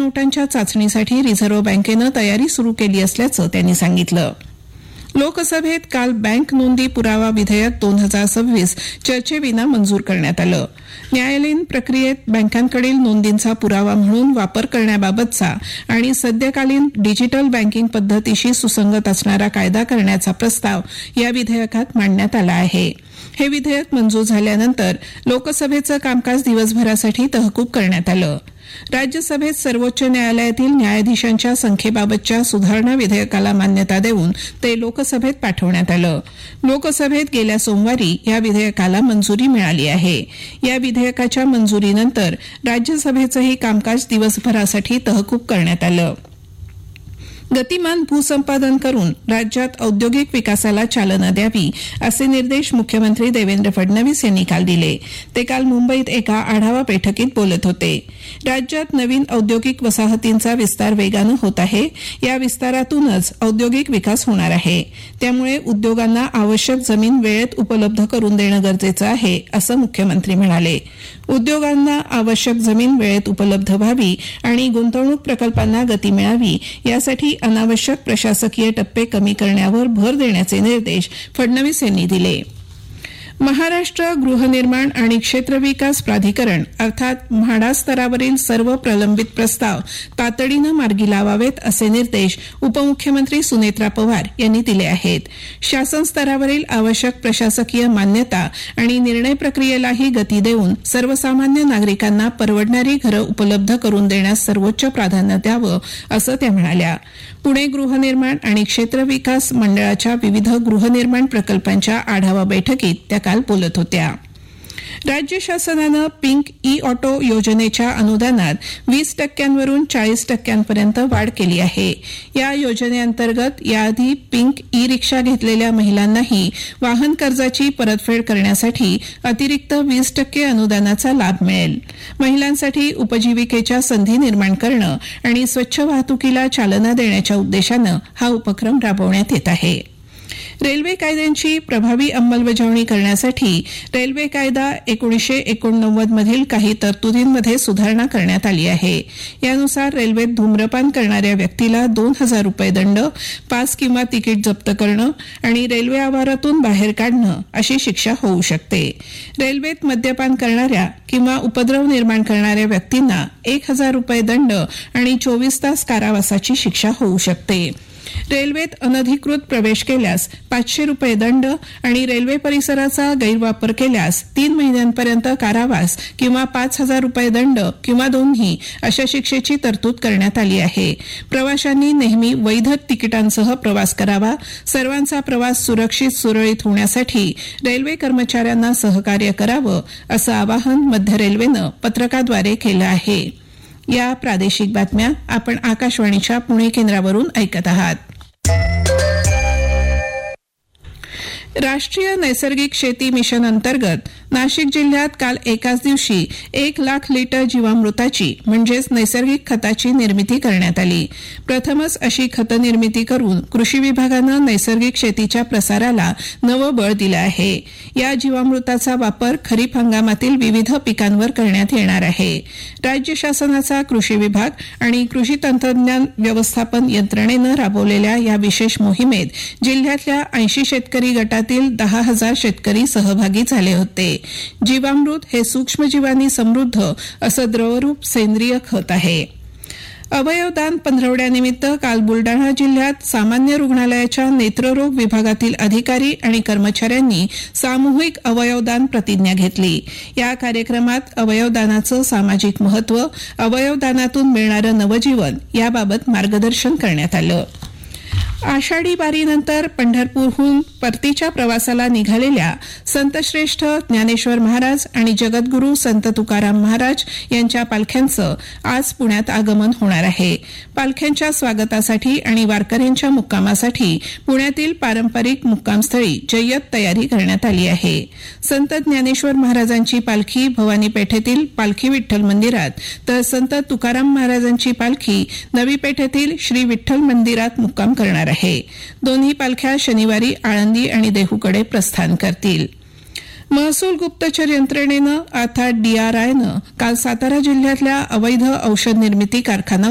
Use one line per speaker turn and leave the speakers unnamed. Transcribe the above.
नोटांच्या चाचणीसाठी रिझर्व्ह बँकेनं तयारी सुरू केली असल्याचं त्यांनी सांगितलं. लोकसभेत काल बँक नोंदी पुरावा विधेयक 2026 चर्चेविना मंजूर करण्यात आलं. न्यायालयीन प्रक्रियेत बँकांकडील नोंदींचा पुरावा म्हणून वापर करण्याबाबतचा आणि सद्यकालीन डिजिटल बँकिंग पद्धतीशी सुसंगत असणारा कायदा करण्याचा प्रस्ताव या विधेयकात मांडण्यात आला आहे. हे विधेयक मंजूर झाल्यानंतर लोकसभेचं कामकाज दिवसभरासाठी तहकूब करण्यात आलं. राज्यसभेत सर्वोच्च न्यायालयातील न्यायाधीशांच्या संख्येबाबतच्या सुधारणा विधेयकाला मान्यता देऊन ते लोकसभेत पाठवण्यात आलं. लोकसभेत गेल्या सोमवारी या विधेयकाला मंजुरी मिळाली आहे. या विधेयकाच्या मंजुरीनंतर राज्यसभेचंही कामकाज दिवसभरासाठी तहकूब करण्यात आलं. गतिमान भूसंपादन करून राज्यात औद्योगिक विकासाला चालना द्यावी असे निर्देश मुख्यमंत्री देवेंद्र फडणवीस यांनी काल दिले. ते काल मुंबईत एका आढावा बैठकीत बोलत होते. राज्यात नवीन औद्योगिक वसाहतींचा विस्तार वेगानं होत आहे. या विस्तारातूनच औद्योगिक विकास होणार आहे. त्यामुळे उद्योगांना आवश्यक जमीन वेळेत उपलब्ध करून देणं गरजेचं आहे असं मुख्यमंत्री म्हणाले. उद्योगांना आवश्यक जमीन वेळेत उपलब्ध व्हावी आणि गुंतवणूक प्रकल्पांना गती मिळावी यासाठी अनावश्यक प्रशासकीय टप्पे कमी करण्यावर भर देण्याचे निर्देश फडणवीस यांनी दिले. महाराष्ट्र गृहनिर्माण आणि क्षेत्र विकास प्राधिकरण अर्थात म्हाडा स्तरावरील सर्व प्रलंबित प्रस्ताव तातडीनं मार्गी लावावेत असे निर्देश उपमुख्यमंत्री सुनेत्रा पवार यांनी दिले आहेत. शासन स्तरावरील आवश्यक प्रशासकीय मान्यता आणि निर्णय प्रक्रियेलाही गती देऊन सर्वसामान्य नागरिकांना परवडणारी घरं उपलब्ध करून देण्यास सर्वोच्च प्राधान्य द्यावं असं त्या म्हणाल्या. पुणे गृहनिर्माण आणि क्षेत्र विकास मंडळाच्या विविध गृहनिर्माण प्रकल्पांच्या आढावा बैठकीत त्या काल बोलत होत्या. राज्य शासनानं पिंक ई ऑटो योजनेच्या अनुदानात 20% 40% वाढ केली आहे. या योजनेअंतर्गत याआधी पिंक ई रिक्षा घेतलेल्या महिलांनाही वाहन कर्जाची परतफेड करण्यासाठी अतिरिक्त 20% अनुदानाचा लाभ मिळेल. महिलांसाठी उपजीविकेच्या संधी निर्माण करणं आणि स्वच्छ वाहतुकीला चालना देण्याच्या उद्देशानं हा उपक्रम राबवण्यात येत आहे. रेल्वे कायद्यांची प्रभावी अंमलबजावणी करण्यासाठी रेल्वे कायदा 1989 मधील काही तरतुदींमध्ये सुधारणा करण्यात आली आहे. यानुसार रेल्वेत धूम्रपान करणाऱ्या व्यक्तीला 2,000 रुपये दंड, पास किंवा तिकीट जप्त करणं आणि रेल्वे आवारातून बाहेर काढणं अशी शिक्षा होऊ शकते. रेल्वेत मद्यपान करणाऱ्या किंवा उपद्रव निर्माण करणाऱ्या व्यक्तींना 1,000 रुपये दंड आणि 24 तास कारावासाची शिक्षा होऊ शकते. रेल्वेत अनधिकृत प्रवेश केल्यास 500 रुपये दंड आणि रेल्वे परिसराचा गैरवापर केल्यास 3 महिन्यांपर्यंत कारावास किंवा 5,000 रुपये दंड किंवा दोन्ही अशा शिक्षेची तरतूद करण्यात आली आहे. प्रवाशांनी नेहमी वैध तिकिटांसह प्रवास करावा. सर्वांचा प्रवास सुरक्षित सुरळीत होण्यासाठी रेल्वे कर्मचाऱ्यांना सहकार्य करावं असं आवाहन मध्य रेल्वेनं पत्रकाद्वारे केलं आहे. या प्रादेशिक बातम्या आपण आकाशवाणीच्या पुणे केंद्रावरून ऐकत आहात. राष्ट्रीय नैसर्गिक शेती मिशन अंतर्गत नाशिक जिल्ह्यात काल एकाच दिवशी 1 लाख लिटर जीवामृताची म्हणजेच नैसर्गिक खताची निर्मिती करण्यात आली. प्रथमच अशी खत निर्मिती करून कृषी विभागानं नैसर्गिक शेतीच्या प्रसाराला नवं बळ दिलं आहे. या जीवामृताचा वापर खरीप हंगामातील विविध पिकांवर करण्यात येणार आहे. राज्य शासनाचा कृषी विभाग आणि कृषी तंत्रज्ञान व्यवस्थापन यंत्रणेनं राबवलेल्या या विशेष मोहिमेत जिल्ह्यातल्या 80 शेतकरी गटातील 10,000 शेतकरी सहभागी झाले होते. जीवामृत हे सूक्ष्मजीवांनी समृद्ध असं द्रवरूप सेंद्रिय खत आहे. अवयवदान पंधरवड्यानिमित्त काल बुलडाणा जिल्ह्यात सामान्य रुग्णालयाच्या नेत्ररोग विभागातील अधिकारी आणि कर्मचाऱ्यांनी सामूहिक अवयवदान प्रतिज्ञा घेतली. या कार्यक्रमात अवयवदानाचं सामाजिक महत्त्व, अवयवदानातून मिळणारं नवजीवन याबाबत मार्गदर्शन करण्यात आलं. आषाढी वारीनंतर पंढरपूरहून परतीच्या प्रवासाला निघालेल्या संतश्रेष्ठ ज्ञानेश्वर महाराज आणि जगद्गुरू संत तुकाराम महाराज यांच्या पालख्यांचं आज पुण्यात आगमन होणार आहे. पालख्यांच्या स्वागतासाठी आणि वारकऱ्यांच्या मुक्कामासाठी पुण्यातील पारंपरिक मुक्कामस्थळी जय्यत तयारी करण्यात आली आहे. संत ज्ञानेश्वर महाराजांची पालखी भवानी पेठेतील पालखी विठ्ठल मंदिरात तर संत तुकाराम महाराजांची पालखी नवी पेठेतील श्री विठ्ठल मंदिरात मुक्काम करणार आहे. दोन्ही पालख्या शनिवारी आळंदी आणि देहूकडे प्रस्थान करतील. महसूल गुप्तचर यंत्रणेनं अर्थात DRIनं काल सातारा जिल्ह्यातल्या अवैध औषध निर्मिती कारखाना